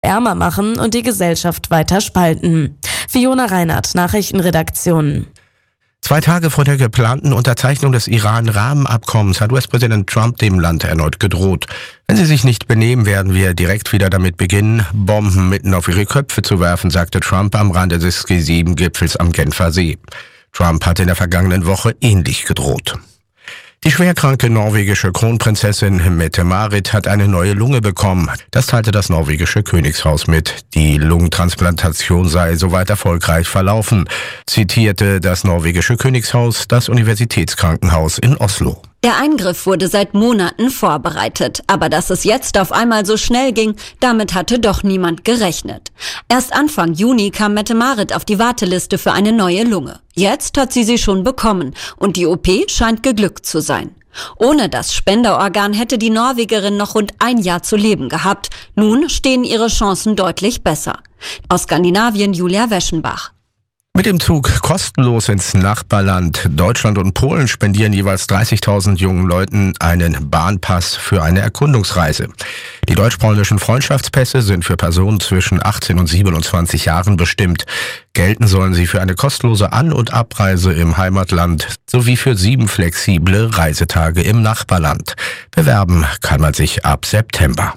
ärmer machen und die Gesellschaft weiter spalten. Fiona Reinhardt, Nachrichtenredaktion. 2 Tage vor der geplanten Unterzeichnung des Iran-Rahmenabkommens hat US-Präsident Trump dem Land erneut gedroht. Wenn sie sich nicht benehmen, werden wir direkt wieder damit beginnen, Bomben mitten auf ihre Köpfe zu werfen, sagte Trump am Rande des G7-Gipfels am Genfer See. Trump hatte in der vergangenen Woche ähnlich gedroht. Die schwerkranke norwegische Kronprinzessin Mette-Marit hat eine neue Lunge bekommen. Das teilte das norwegische Königshaus mit. Die Lungentransplantation sei soweit erfolgreich verlaufen, zitierte das norwegische Königshaus das Universitätskrankenhaus in Oslo. Der Eingriff wurde seit Monaten vorbereitet, aber dass es jetzt auf einmal so schnell ging, damit hatte doch niemand gerechnet. Erst Anfang Juni kam Mette-Marit auf die Warteliste für eine neue Lunge. Jetzt hat sie schon bekommen und die OP scheint geglückt zu sein. Ohne das Spenderorgan hätte die Norwegerin noch rund 1 Jahr zu leben gehabt. Nun stehen ihre Chancen deutlich besser. Aus Skandinavien Julia Weschenbach. Mit dem Zug kostenlos ins Nachbarland. Deutschland und Polen spendieren jeweils 30.000 jungen Leuten einen Bahnpass für eine Erkundungsreise. Die deutsch-polnischen Freundschaftspässe sind für Personen zwischen 18 und 27 Jahren bestimmt. Gelten sollen sie für eine kostenlose An- und Abreise im Heimatland sowie für 7 flexible Reisetage im Nachbarland. Bewerben kann man sich ab September.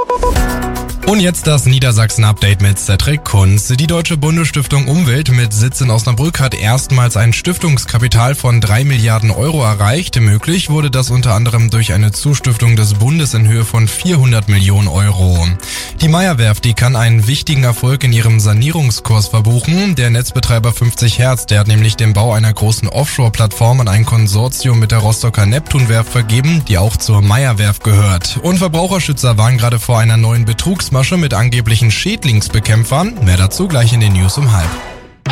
Und jetzt das Niedersachsen-Update mit Cedric Kunz. Die Deutsche Bundesstiftung Umwelt mit Sitz in Osnabrück hat erstmals ein Stiftungskapital von 3 Milliarden Euro erreicht. Möglich wurde das unter anderem durch eine Zustiftung des Bundes in Höhe von 400 Millionen Euro. Die Meyer-Werft, die kann einen wichtigen Erfolg in ihrem Sanierungskurs verbuchen. Der Netzbetreiber 50 Hertz, der hat nämlich den Bau einer großen Offshore-Plattform an ein Konsortium mit der Rostocker Neptunwerft vergeben, die auch zur Meyer-Werft gehört. Und Verbraucherschützer waren gerade vor einer neuen Betrugsmasche mit angeblichen Schädlingsbekämpfern. Mehr dazu gleich in den News um 12:30.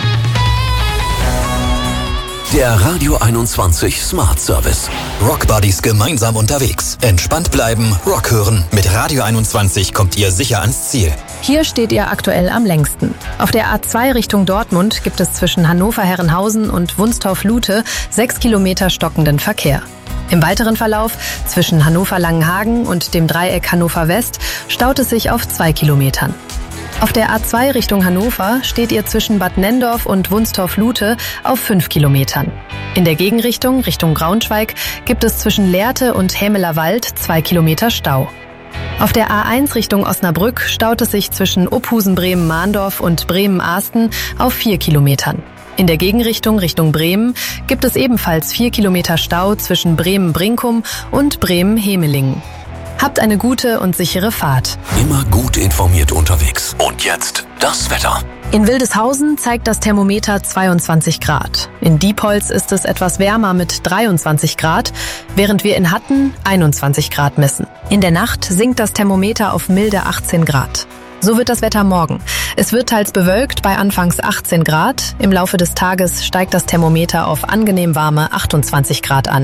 Der Radio 21 Smart Service. Rock Buddies gemeinsam unterwegs. Entspannt bleiben, Rock hören. Mit Radio 21 kommt ihr sicher ans Ziel. Hier steht ihr aktuell am längsten. Auf der A2 Richtung Dortmund gibt es zwischen Hannover-Herrenhausen und Wunstorf-Lute 6 Kilometer stockenden Verkehr. Im weiteren Verlauf zwischen Hannover-Langenhagen und dem Dreieck Hannover West staut es sich auf 2 Kilometern. Auf der A2 Richtung Hannover steht ihr zwischen Bad Nendorf und Wunstorf-Lute auf 5 Kilometern. In der Gegenrichtung Richtung Braunschweig gibt es zwischen Lehrte und Hämeler Wald 2 Kilometer Stau. Auf der A1 Richtung Osnabrück staut es sich zwischen Ophusen-Bremen-Mahndorf und Bremen-Ahsten auf 4 Kilometern. In der Gegenrichtung Richtung Bremen gibt es ebenfalls 4 Kilometer Stau zwischen Bremen-Brinkum und Bremen-Hemelingen. Habt eine gute und sichere Fahrt. Immer gut informiert unterwegs. Und jetzt das Wetter. In Wildeshausen zeigt das Thermometer 22 Grad. In Diepholz ist es etwas wärmer mit 23 Grad, während wir in Hatten 21 Grad messen. In der Nacht sinkt das Thermometer auf milde 18 Grad. So wird das Wetter morgen. Es wird teils bewölkt bei anfangs 18 Grad. Im Laufe des Tages steigt das Thermometer auf angenehm warme 28 Grad an.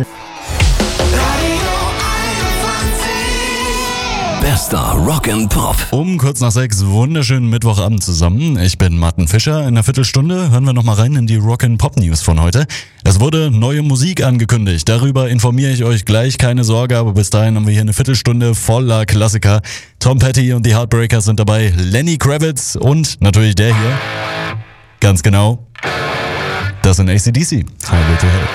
Bester Rock and Pop. Um kurz nach 6, wunderschönen Mittwochabend zusammen. Ich bin Martin Fischer. In einer Viertelstunde hören wir nochmal rein in die Rock and Pop News von heute. Es wurde neue Musik angekündigt. Darüber informiere ich euch gleich, keine Sorge. Aber bis dahin haben wir hier eine Viertelstunde voller Klassiker. Tom Petty und die Heartbreakers sind dabei. Lenny Kravitz und natürlich der hier. Ganz genau. Das sind AC/DC. Highway to Hell.